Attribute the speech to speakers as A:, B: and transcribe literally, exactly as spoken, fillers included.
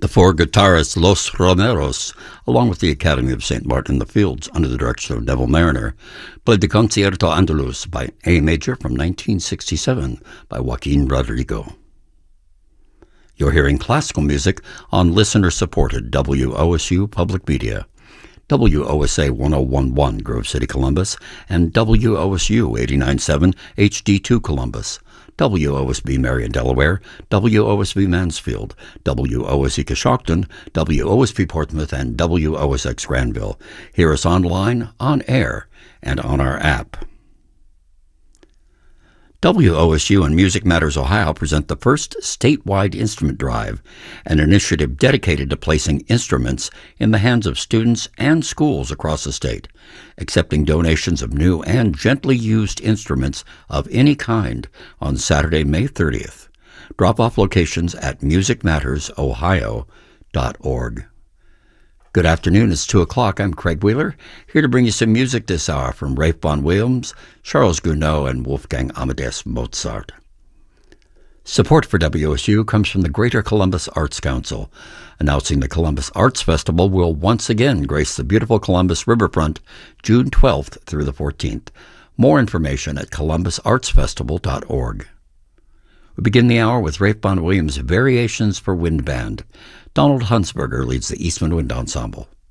A: The four guitarists Los Romeros, along with the Academy of Saint Martin in the Fields under the direction of Neville Mariner, played the Concierto Andaluz by A Major from nineteen sixty-seven by Joaquin Rodrigo. You're hearing classical music on listener-supported W O S U Public Media, W O S A one oh one point one Grove City, Columbus, and W O S U eighty-nine point seven H D two Columbus, W O S B Marion, Delaware, W O S B Mansfield, W O S E Coshocton, W O S B Portsmouth, and W O S X Granville. Hear us online, on air, and on our app. W O S U and Music Matters Ohio present the first statewide instrument drive, an initiative dedicated to placing instruments in the hands of students and schools across the state, accepting donations of new and gently used instruments of any kind on Saturday, May thirtieth. Drop-off locations at music matters ohio dot org. Good afternoon, it's two o'clock. I'm Craig Wheeler, here to bring you some music this hour from Ralph Vaughan Williams, Charles Gounod, and Wolfgang Amadeus Mozart. Support for W O S U comes from the Greater Columbus Arts Council, announcing the Columbus Arts Festival will once again grace the beautiful Columbus riverfront June twelfth through the fourteenth. More information at columbus arts festival dot org. We begin the hour with Ralph Vaughan Williams' Variations for Wind Band. Donald Hunsberger leads the Eastman Wind Ensemble.